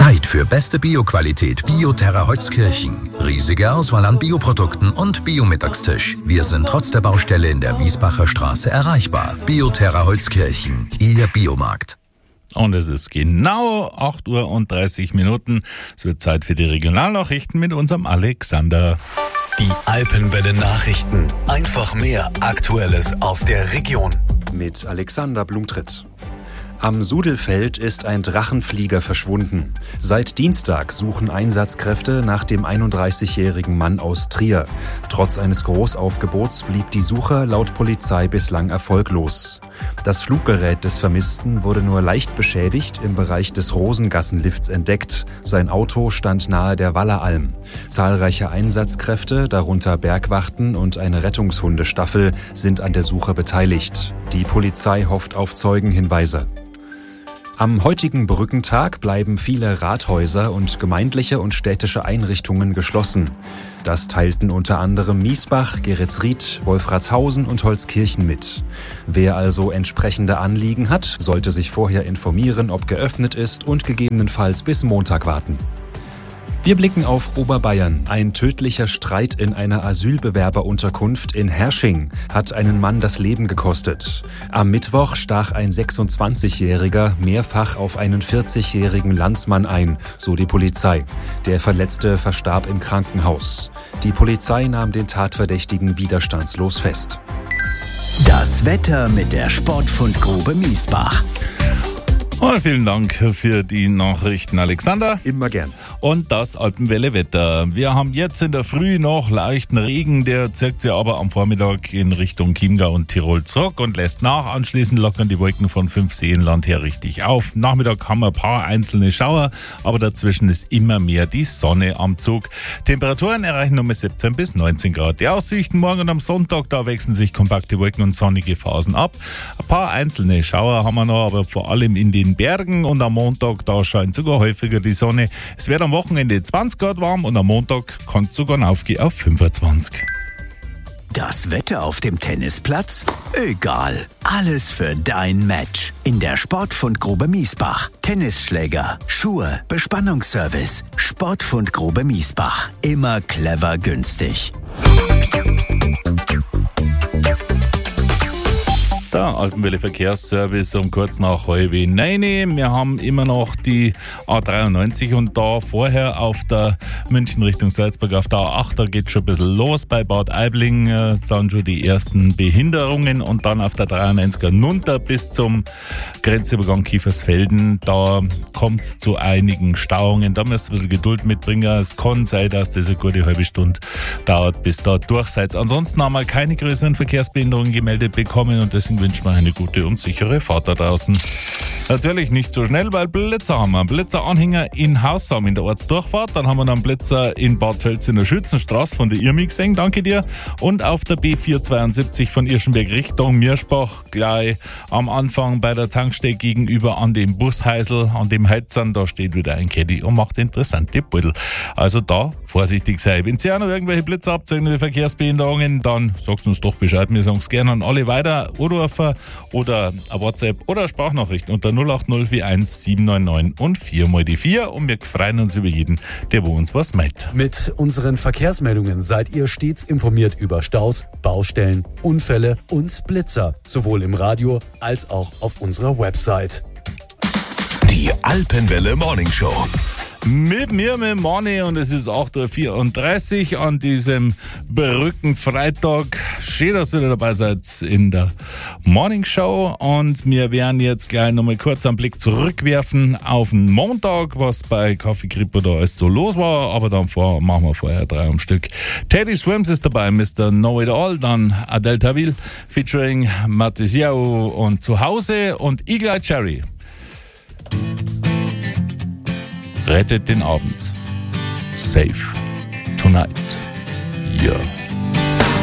Zeit für beste Bioqualität Bioterra Holzkirchen. Riesige Auswahl an Bioprodukten und Biomittagstisch. Wir sind trotz der Baustelle in der Wiesbacher Straße erreichbar. Bioterra Holzkirchen, Ihr Biomarkt. Und es ist genau 8:30 Uhr. Es wird Zeit für die Regionalnachrichten mit unserem Alexander. Die Alpenwelle Nachrichten. Einfach mehr Aktuelles aus der Region. Mit Alexander Blumtritt. Am Sudelfeld ist ein Drachenflieger verschwunden. Seit Dienstag suchen Einsatzkräfte nach dem 31-jährigen Mann aus Trier. Trotz eines Großaufgebots blieb die Suche laut Polizei bislang erfolglos. Das Fluggerät des Vermissten wurde nur leicht beschädigt im Bereich des Rosengassenlifts entdeckt. Sein Auto stand nahe der Walleralm. Zahlreiche Einsatzkräfte, darunter Bergwachten und eine Rettungshundestaffel, sind an der Suche beteiligt. Die Polizei hofft auf Zeugenhinweise. Am heutigen Brückentag bleiben viele Rathäuser und gemeindliche und städtische Einrichtungen geschlossen. Das teilten unter anderem Miesbach, Geretsried, Wolfratshausen und Holzkirchen mit. Wer also entsprechende Anliegen hat, sollte sich vorher informieren, ob geöffnet ist und gegebenenfalls bis Montag warten. Wir blicken auf Oberbayern. Ein tödlicher Streit in einer Asylbewerberunterkunft in Hersching hat einen Mann das Leben gekostet. Am Mittwoch stach ein 26-Jähriger mehrfach auf einen 40-jährigen Landsmann ein, so die Polizei. Der Verletzte verstarb im Krankenhaus. Die Polizei nahm den Tatverdächtigen widerstandslos fest. Das Wetter mit der Sportfundgrube Miesbach. Und vielen Dank für die Nachrichten, Alexander. Immer gern. Und das Alpenwelle-Wetter. Wir haben jetzt in der Früh noch leichten Regen, der zirkt sich aber am Vormittag in Richtung Chiemgau und Tirol zurück und lässt nach. Anschließend lockern die Wolken von 5 Seenland her richtig auf. Nachmittag haben wir ein paar einzelne Schauer, aber dazwischen ist immer mehr die Sonne am Zug. Temperaturen erreichen um 17 bis 19 Grad. Die Aussichten morgen und am Sonntag, da wechseln sich kompakte Wolken und sonnige Phasen ab. Ein paar einzelne Schauer haben wir noch, aber vor allem in den Bergen, und am Montag, da scheint sogar häufiger die Sonne. Es wird am Wochenende 20 Grad warm und am Montag kann es sogar aufgehen auf 25. Das Wetter auf dem Tennisplatz? Egal. Alles für dein Match. In der Sportfundgrube Miesbach. Tennisschläger, Schuhe, Bespannungsservice. Sportfundgrube Miesbach. Immer clever günstig. Der Alpenwelle Verkehrsservice um kurz nach 8:30. Wir haben immer noch die A93 und da vorher auf der München Richtung Salzburg auf der A8, da geht schon ein bisschen los. Bei Bad Aibling sind schon die ersten Behinderungen und dann auf der 93er runter bis zum Grenzübergang Kiefersfelden. Da kommt es zu einigen Stauungen. Da müsst ihr ein bisschen Geduld mitbringen. Es kann sein, dass das eine gute halbe Stunde dauert, bis da durch seid. Ansonsten haben wir keine größeren Verkehrsbehinderungen gemeldet bekommen und deswegen wünschen wir eine gute und sichere Fahrt da draußen. Natürlich nicht so schnell, weil Blitzer haben wir. Blitzeranhänger in Haussam in der Ortsdurchfahrt. Dann haben wir einen Blitzer in Bad Tölz in der Schützenstraße von der Irmi gesehen. Danke dir. Und auf der B472 von Irschenberg Richtung Mirschbach gleich am Anfang bei der Tankstelle gegenüber an dem Busheisel, an dem Heizern, da steht wieder ein Caddy und macht interessante Beutel. Also da vorsichtig sein. Wenn ihr auch noch irgendwelche Blitzer habt, irgendwelche Verkehrsbehinderungen, dann sagt uns doch Bescheid. Wir sagen es gerne an alle weiter. Anrufen oder eine WhatsApp oder eine Sprachnachricht unter 08041 799 und 4x4 und wir freuen uns über jeden, der bei uns was meint. Mit unseren Verkehrsmeldungen seid ihr stets informiert über Staus, Baustellen, Unfälle und Blitzer, sowohl im Radio als auch auf unserer Website. Die Alpenwelle Morning Show. Mit mir, mit Moni, und es ist 8:34 Uhr an diesem Brückenfreitag. Schön, dass ihr wieder dabei seid in der Morning Show. Und wir werden jetzt gleich nochmal kurz einen Blick zurückwerfen auf den Montag, was bei Kaffee Kripo da alles so los war. Aber dann machen wir vorher 3 am Stück. Teddy Swims ist dabei, Mr. Know It All. Dann Adele Tawil featuring Mathis Yao und Zuhause und Eagle Eye Cherry. Rettet den Abend. Safe tonight. Yeah.